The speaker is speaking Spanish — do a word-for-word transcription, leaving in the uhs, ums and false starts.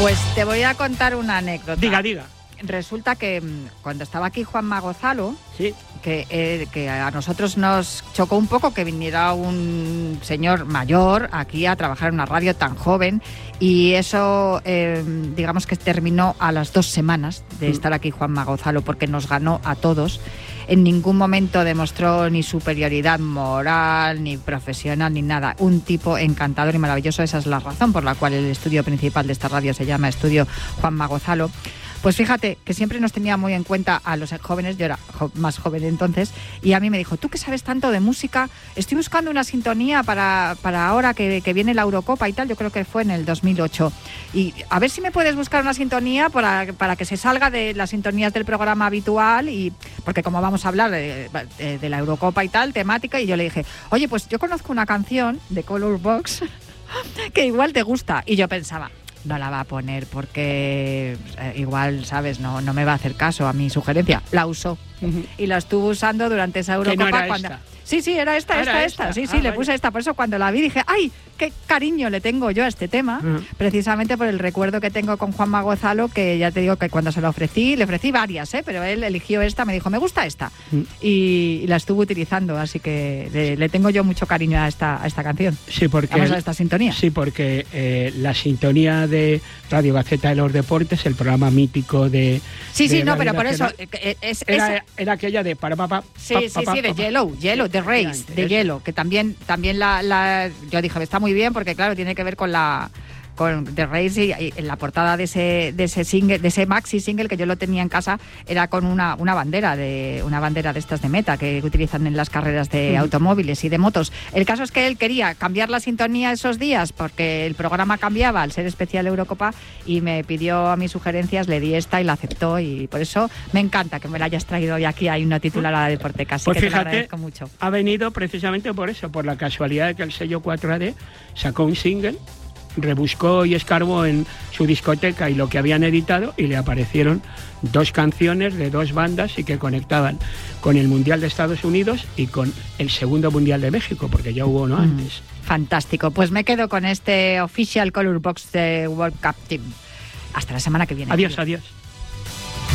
Pues te voy a contar una anécdota. Diga, diga. Resulta que cuando estaba aquí Juanma Gonzalo, sí. que, eh, que a nosotros nos chocó un poco que viniera un señor mayor aquí a trabajar en una radio tan joven, y eso, eh, digamos que terminó a las dos semanas de mm. estar aquí Juanma Gonzalo, porque nos ganó a todos. En ningún momento demostró ni superioridad moral, ni profesional, ni nada. Un tipo encantador y maravilloso. Esa es la razón por la cual el estudio principal de esta radio se llama Estudio Juanma Gonzalo. Pues fíjate que siempre nos tenía muy en cuenta a los jóvenes, yo era jo- más joven entonces, y a mí me dijo, tú que sabes tanto de música, estoy buscando una sintonía para, para ahora que, que viene la Eurocopa y tal, yo creo que fue en el dos mil ocho, y a ver si me puedes buscar una sintonía para, para que se salga de las sintonías del programa habitual, y porque como vamos a hablar de, de, de la Eurocopa y tal, temática, y yo le dije, oye, pues yo conozco una canción de Color Box que igual te gusta, y yo pensaba, no la va a poner porque eh, igual, ¿sabes? No, no me va a hacer caso a mi sugerencia. La usó. Uh-huh. Y la estuvo usando durante esa Eurocopa. ¿Que no era cuando... esta? Sí, sí, era esta, ¿Era esta, esta. esta? Sí, sí, ah, le vaya. puse esta. Por eso cuando la vi dije, ¡ay! ¡Qué cariño le tengo yo a este tema! Uh-huh. Precisamente por el recuerdo que tengo con Juanma Gonzalo, que ya te digo que cuando se lo ofrecí, le ofrecí varias, ¿eh? Pero él eligió esta, me dijo, me gusta esta. Uh-huh. Y, y la estuvo utilizando, así que le, le tengo yo mucho cariño a esta, a esta canción. Sí, porque... Vamos a esta sintonía. Sí, porque eh, la sintonía de Radio Gaceta de los Deportes, el programa mítico de... Sí, de sí, no, pero Nacional, por eso... Es, es, era, es, era aquella de... Para, pa, pa, sí, pa, sí, pa, sí, de pa, Yellow, Yellow, The Race, de eso. Yellow, que también, también la, la... Yo dije, está muy bien porque, claro, tiene que ver con la... con The Race, y, y en la portada de ese de ese single, de ese maxi single que yo lo tenía en casa, era con una, una bandera de una bandera de estas de Meta que utilizan en las carreras de mm. automóviles y de motos. El caso es que él quería cambiar la sintonía esos días porque el programa cambiaba al ser especial Eurocopa, y me pidió a mis sugerencias, le di esta y la aceptó, y por eso me encanta que me la hayas traído hoy aquí. Hay una titular de Deporteca, así pues que fíjate, te lo agradezco mucho. Ha venido precisamente por eso, por la casualidad de que el sello cuatro A D sacó un single, rebuscó y escarbó en su discoteca y lo que habían editado, y le aparecieron dos canciones de dos bandas y que conectaban con el Mundial de Estados Unidos y con el segundo Mundial de México, porque ya hubo uno mm, antes. Fantástico, pues me quedo con este Official Color Box de World Cup Team. Hasta la semana que viene. Adiós, adiós.